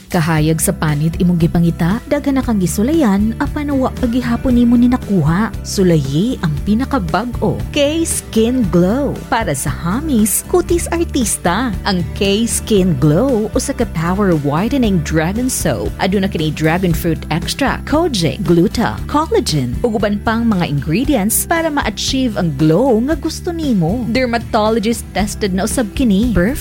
Kahayag sa panit imong gipangita, daghan na kang gisulayan apan wa pagihapon nimo ni nakuha. Sulayi ang pinakabag-o K-Skin Glow para sa hamis kutis artista. Ang K-Skin Glow usa ka power whitening dragon soap. Aduna kini dragon fruit extract, kojic, gluta, collagen ug uban pang mga ingredients para ma-achieve ang glow nga gusto nimo. Dermatologist tested na usab kini.